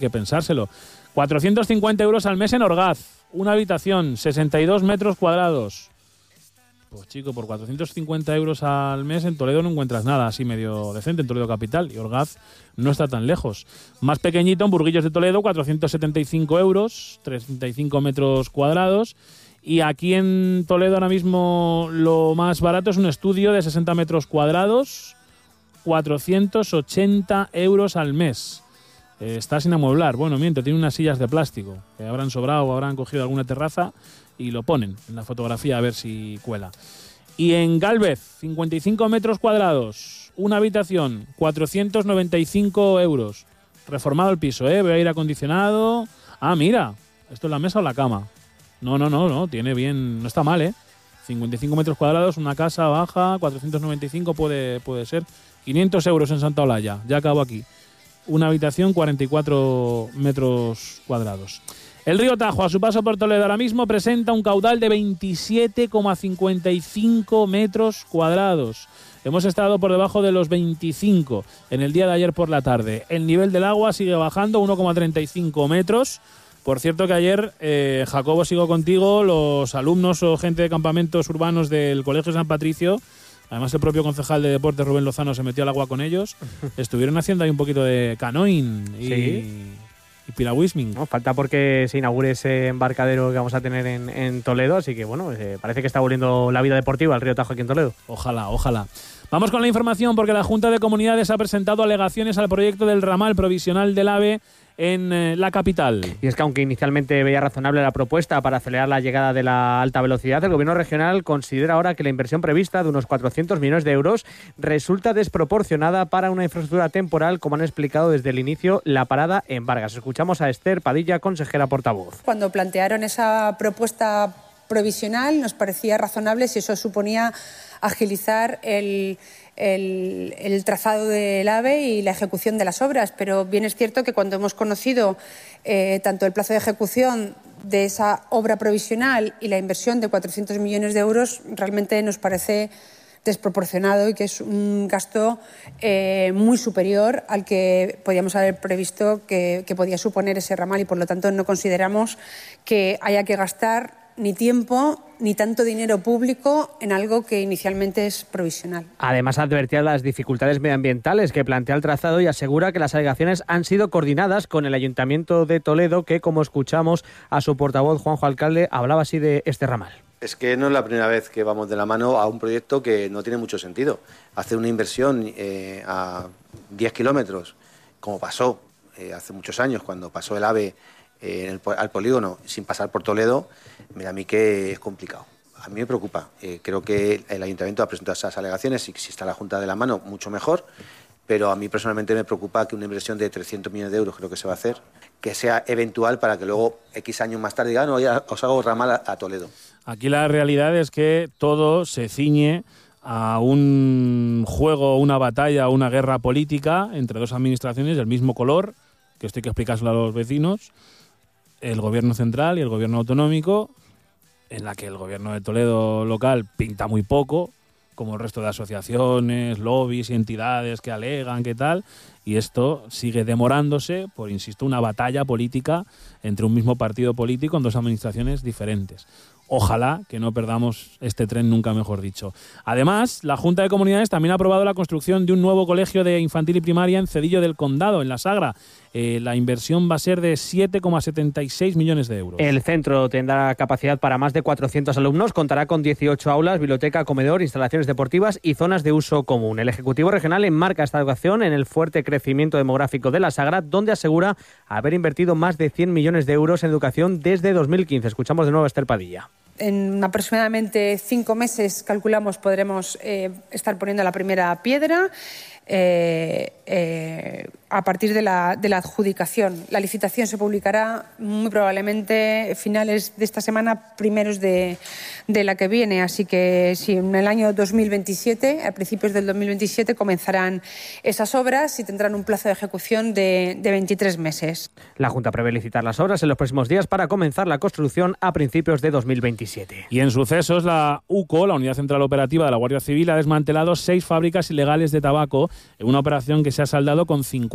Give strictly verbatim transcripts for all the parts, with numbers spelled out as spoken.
que pensárselo. cuatrocientos cincuenta euros al mes en Orgaz, una habitación, sesenta y dos metros cuadrados. Pues chico, por cuatrocientos cincuenta euros al mes en Toledo no encuentras nada así medio decente, en Toledo capital, y Orgaz no está tan lejos. Más pequeñito, en Burguillos de Toledo, cuatrocientos setenta y cinco euros, treinta y cinco metros cuadrados. Y aquí en Toledo ahora mismo lo más barato es un estudio de sesenta metros cuadrados, cuatrocientos ochenta euros al mes. Eh, está sin amueblar. Bueno, miento, tiene unas sillas de plástico que habrán sobrado o habrán cogido alguna terraza y lo ponen en la fotografía a ver si cuela. Y en Gálvez, cincuenta y cinco metros cuadrados, una habitación, cuatrocientos noventa y cinco euros. Reformado el piso, ¿eh? Veo aire acondicionado. Ah, mira, ¿esto es la mesa o la cama? No, no, no, no, tiene bien, no está mal, ¿eh? cincuenta y cinco metros cuadrados, una casa baja, cuatrocientos noventa y cinco puede, puede ser. quinientos euros en Santa Olalla, ya acabo aquí. Una habitación, cuarenta y cuatro metros cuadrados. El río Tajo, a su paso por Toledo ahora mismo, presenta un caudal de veintisiete coma cincuenta y cinco metros cuadrados. Hemos estado por debajo de los veinticinco en el día de ayer por la tarde. El nivel del agua sigue bajando, uno coma treinta y cinco metros. Por cierto que ayer, eh, Jacobo, sigo contigo, los alumnos o gente de campamentos urbanos del Colegio San Patricio, además el propio concejal de deportes Rubén Lozano se metió al agua con ellos, estuvieron haciendo ahí un poquito de canoing y, ¿sí? y piragüisming. No, falta porque se inaugure ese embarcadero que vamos a tener en, en Toledo, así que bueno, eh, parece que está volviendo la vida deportiva al río Tajo aquí en Toledo. Ojalá, ojalá. Vamos con la información porque la Junta de Comunidades ha presentado alegaciones al proyecto del ramal provisional del AVE en eh, la capital. Y es que aunque inicialmente veía razonable la propuesta para acelerar la llegada de la alta velocidad, el gobierno regional considera ahora que la inversión prevista de unos cuatrocientos millones de euros resulta desproporcionada para una infraestructura temporal, como han explicado desde el inicio la parada en Vargas. Escuchamos a Esther Padilla, consejera portavoz. Cuando plantearon esa propuesta provisional nos parecía razonable si eso suponía agilizar el, el, el trazado del AVE y la ejecución de las obras, pero bien es cierto que cuando hemos conocido eh, tanto el plazo de ejecución de esa obra provisional y la inversión de cuatrocientos millones de euros, realmente nos parece desproporcionado y que es un gasto eh, muy superior al que podíamos haber previsto que, que podía suponer ese ramal y por lo tanto no consideramos que haya que gastar ni tiempo ni tanto dinero público en algo que inicialmente es provisional. Además, advertía las dificultades medioambientales que plantea el trazado y asegura que las alegaciones han sido coordinadas con el Ayuntamiento de Toledo, que, como escuchamos a su portavoz, Juanjo Alcalde, hablaba así de este ramal. Es que no es la primera vez que vamos de la mano a un proyecto que no tiene mucho sentido. Hacer una inversión eh, a diez kilómetros, como pasó eh, hace muchos años, cuando pasó el AVE eh, en el, al polígono sin pasar por Toledo, me da a mí que es complicado. A mí me preocupa. Eh, creo que el Ayuntamiento ha presentado esas alegaciones y si está la Junta de la mano, mucho mejor. Pero a mí personalmente me preocupa que una inversión de trescientos millones de euros, creo que se va a hacer, que sea eventual para que luego, X años más tarde, digan, no, ya os hago ramal a, a Toledo. Aquí la realidad es que todo se ciñe a un juego, una batalla, una guerra política entre dos administraciones del mismo color, que esto hay que explicárselo a los vecinos, el gobierno central y el gobierno autonómico, en la que el gobierno de Toledo local pinta muy poco, como el resto de asociaciones, lobbies y entidades que alegan, qué tal, y esto sigue demorándose por, insisto, una batalla política entre un mismo partido político en dos administraciones diferentes. Ojalá que no perdamos este tren, nunca mejor dicho. Además, la Junta de Comunidades también ha aprobado la construcción de un nuevo colegio de infantil y primaria en Cedillo del Condado, en La Sagra. Eh, la inversión va a ser de siete coma setenta y seis millones de euros. El centro tendrá capacidad para más de cuatrocientos alumnos, contará con dieciocho aulas, biblioteca, comedor, instalaciones deportivas y zonas de uso común. El Ejecutivo Regional enmarca esta educación en el fuerte crecimiento demográfico de La Sagra, donde asegura haber invertido más de cien millones de euros en educación desde dos mil quince. Escuchamos de nuevo a Esther Padilla. En aproximadamente cinco meses, calculamos, podremos eh, estar poniendo la primera piedra eh, eh, a partir de la, de la adjudicación. La licitación se publicará muy probablemente finales de esta semana, primeros de, de la que viene. Así que sí, en el año dos mil veintisiete, a principios del dos mil veintisiete, comenzarán esas obras y tendrán un plazo de ejecución de, de veintitrés meses. La Junta prevé licitar las obras en los próximos días para comenzar la construcción a principios de dos mil veintisiete. Y en sucesos, la U C O, la Unidad Central Operativa de la Guardia Civil, ha desmantelado seis fábricas ilegales de tabaco en una operación que se ha saldado con cincuenta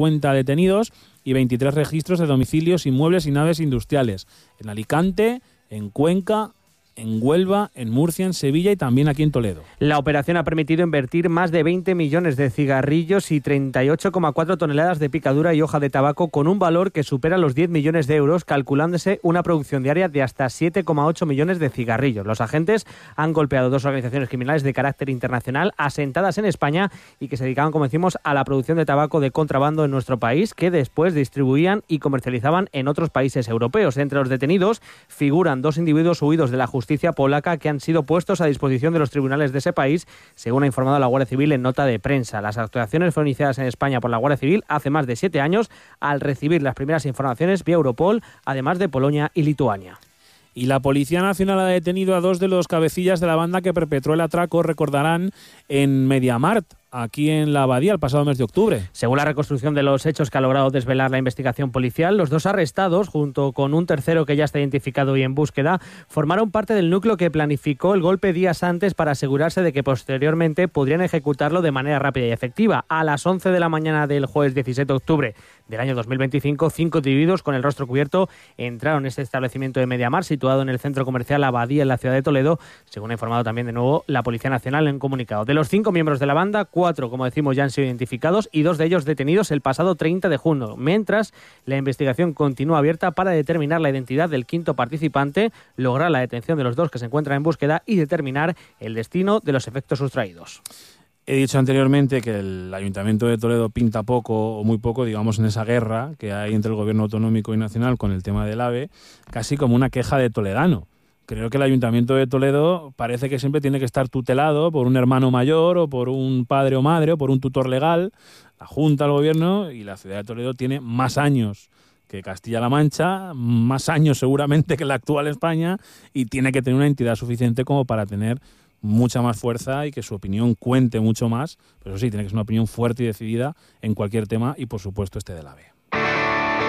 cincuenta detenidos y veintitrés registros de domicilios, inmuebles y naves industriales. En Alicante, en Cuenca, en Huelva, en Murcia, en Sevilla y también aquí en Toledo. La operación ha permitido invertir más de veinte millones de cigarrillos y treinta y ocho coma cuatro toneladas de picadura y hoja de tabaco con un valor que supera los diez millones de euros, calculándose una producción diaria de hasta siete coma ocho millones de cigarrillos. Los agentes han golpeado dos organizaciones criminales de carácter internacional asentadas en España y que se dedicaban, como decimos, a la producción de tabaco de contrabando en nuestro país, que después distribuían y comercializaban en otros países europeos. Entre los detenidos figuran dos individuos huidos de la justicia justicia polaca que han sido puestos a disposición de los tribunales de ese país, según ha informado la Guardia Civil en nota de prensa. Las actuaciones fueron iniciadas en España por la Guardia Civil hace más de siete años, al recibir las primeras informaciones vía Europol, además de Polonia y Lituania. Y la Policía Nacional ha detenido a dos de los cabecillas de la banda que perpetró el atraco, recordarán, en Mediamart, aquí en la Abadía, el pasado mes de octubre. Según la reconstrucción de los hechos que ha logrado desvelar la investigación policial, los dos arrestados, junto con un tercero que ya está identificado y en búsqueda, formaron parte del núcleo que planificó el golpe días antes para asegurarse de que posteriormente podrían ejecutarlo de manera rápida y efectiva. A las once de la mañana del jueves diecisiete de octubre del año dos mil veinticinco, cinco individuos con el rostro cubierto entraron en este establecimiento de Mediamar, situado en el centro comercial Abadía, en la ciudad de Toledo, según ha informado también de nuevo la Policía Nacional en un comunicado. De los cinco miembros de la banda, cuatro, como decimos, ya han sido identificados y dos de ellos detenidos el pasado treinta de junio, mientras la investigación continúa abierta para determinar la identidad del quinto participante, lograr la detención de los dos que se encuentran en búsqueda y determinar el destino de los efectos sustraídos. He dicho anteriormente que el Ayuntamiento de Toledo pinta poco o muy poco, digamos, en esa guerra que hay entre el gobierno autonómico y nacional con el tema del AVE, casi como una queja de toledano. Creo que el Ayuntamiento de Toledo parece que siempre tiene que estar tutelado por un hermano mayor o por un padre o madre o por un tutor legal, la Junta, el Gobierno, y la ciudad de Toledo tiene más años que Castilla-La Mancha, más años seguramente que la actual España, y tiene que tener una entidad suficiente como para tener mucha más fuerza y que su opinión cuente mucho más, pero sí, tiene que ser una opinión fuerte y decidida en cualquier tema y, por supuesto, este del AVE.